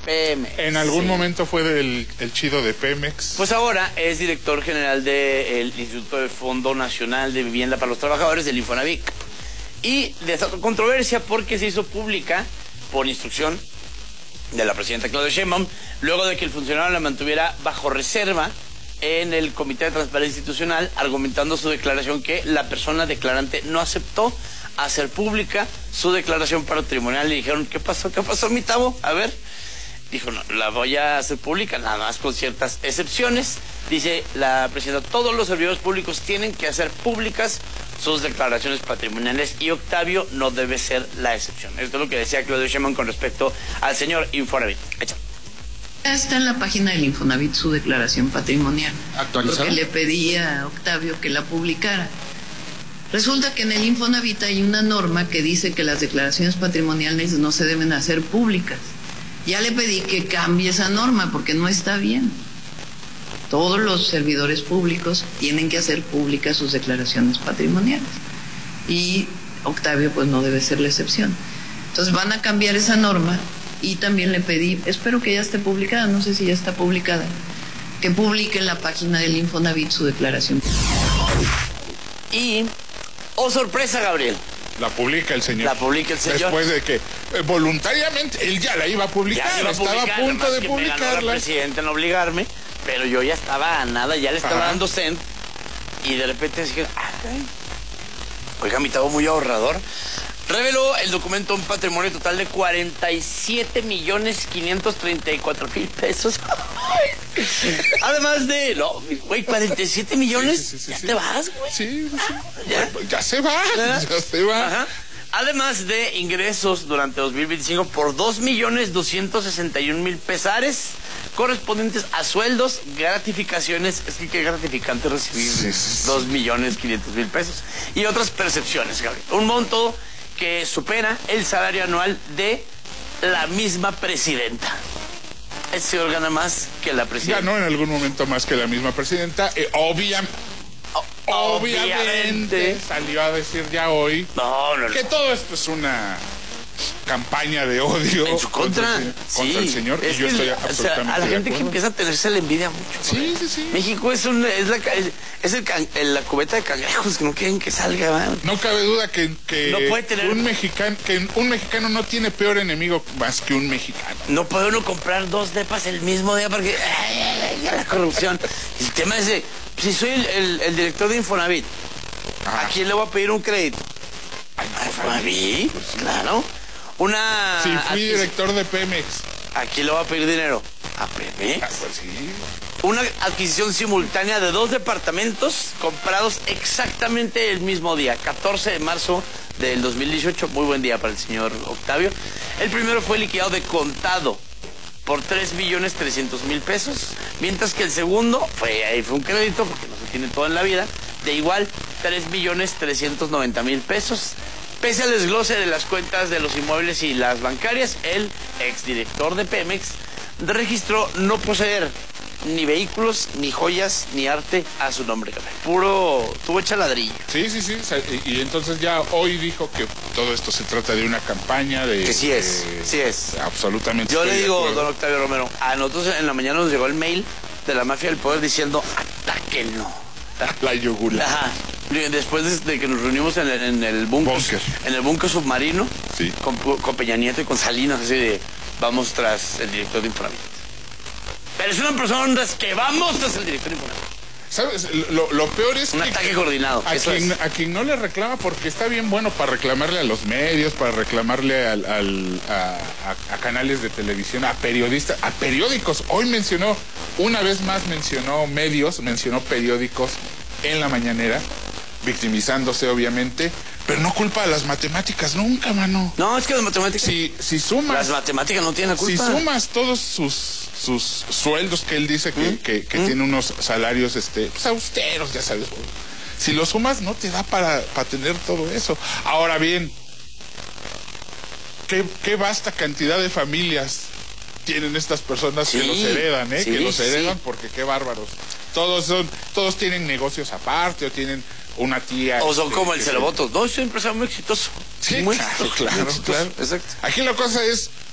Pemex. En algún momento fue el chido de Pemex. Pues ahora es director general del Instituto de Fondo Nacional de Vivienda para los Trabajadores del Infonavit. Y desató controversia porque se hizo pública por instrucción de la presidenta Claudia Sheinbaum, luego de que el funcionario la mantuviera bajo reserva en el Comité de Transparencia Institucional, argumentando su declaración que la persona declarante no aceptó hacer pública su declaración patrimonial. Le dijeron, ¿qué pasó, mi Tavo? A ver. Dijo, no, la voy a hacer pública, nada más con ciertas excepciones. Dice la presidenta, todos los servidores públicos tienen que hacer públicas sus declaraciones patrimoniales y Octavio no debe ser la excepción. Esto es lo que decía Claudio Sheinbaum con respecto al señor Infonavit. Está en la página del Infonavit su declaración patrimonial. ¿Actualizada? Porque le pedí a Octavio que la publicara. Resulta que en el Infonavit hay una norma que dice que las declaraciones patrimoniales no se deben hacer públicas. Ya le pedí que cambie esa norma porque no está bien. Todos los servidores públicos tienen que hacer públicas sus declaraciones patrimoniales. Y Octavio pues no debe ser la excepción. Entonces van a cambiar esa norma y también le pedí, espero que ya esté publicada, no sé si ya está publicada, que publique en la página del Infonavit su declaración. Y, oh sorpresa, Gabriel. La publica el señor. La publica el señor. Después de que voluntariamente él ya la iba a publicar. Estaba a punto de publicarla. Me ganó la presidenta en obligarme, pero yo ya estaba a nada, ya le estaba dando send. Y de repente dije, oiga, mi Tavo muy ahorrador. Reveló el documento un patrimonio total de 47,534,000 pesos. Además de, no, güey, 47 millones, sí, ya te vas, güey. Sí. Ya se va. Ajá. Además de ingresos durante 2025 por 2,261,000 pesares correspondientes a sueldos, gratificaciones, es que qué gratificante recibir 2,500,000 pesos y otras percepciones, Gabriel. Un monto que supera el salario anual de la misma presidenta. El señor gana más que la presidenta. Ganó en algún momento más que la misma presidenta. Obviamente salió a decir ya hoy que todo esto es una campaña de odio en su contra el señor, y yo estoy absolutamente a la gente de que empieza a tenerse la envidia mucho. Sí. México es la cubeta de cangrejos que no quieren que salga, ¿verdad? No cabe duda que no puede tener un mexicano no tiene peor enemigo más que un mexicano. No puede uno comprar 2 depas el mismo día porque la corrupción. El tema es de, si soy el director de Infonavit, ¿a quién le voy a pedir un crédito? ¿A Infonavit? Pues claro. Si fui director de Pemex, ¿a quién le voy a pedir dinero? ¿A Pemex? Pues sí. Una adquisición simultánea de 2 departamentos comprados exactamente el mismo día, 14 de marzo del 2018. Muy buen día para el señor Octavio. El primero fue liquidado de contado por 3,300,000 pesos, mientras que el segundo fue un crédito, porque no se tiene todo en la vida, de igual 3,390,000 pesos. Pese al desglose de las cuentas de los inmuebles y las bancarias, el exdirector de Pemex registró no poseer ni vehículos, ni joyas, ni arte a su nombre. Tuvo hecha ladrillo. Sí. Y entonces ya hoy dijo que todo esto se trata de una campaña de... Que sí es. Absolutamente. Yo le digo, don Octavio Romero, a nosotros en la mañana nos llegó el mail de la mafia del poder diciendo, atáquenlo. La yugular. Ajá. Después de que nos reunimos en el búnker. En el búnker submarino. Sí. Con Peña Nieto y con Salinas, así de, vamos tras el director de Infonavit. Pero es una persona que vamos tras el director de Infonavit. ¿Sabes? Lo peor es un ataque coordinado. A quien no le reclama, porque está bien bueno para reclamarle a los medios, para reclamarle a canales de televisión, a periodistas, a periódicos. Hoy una vez más mencionó periódicos en la mañanera, victimizándose obviamente, pero no culpa a las matemáticas nunca, mano. No, es que las matemáticas... Si sumas... Las matemáticas no tienen la culpa. Si sumas todos sus sueldos, que él dice que tiene unos salarios pues austeros, ya sabes. Si lo sumas, no te da para tener todo eso. Ahora bien, qué vasta cantidad de familias tienen estas personas que los heredan, que los heredan, porque qué bárbaros. Todos tienen negocios aparte, o tienen una tía... O son como el Cerobotos. No, soy un empresario muy exitoso. Sí, muy claro. Exacto. Aquí la cosa es,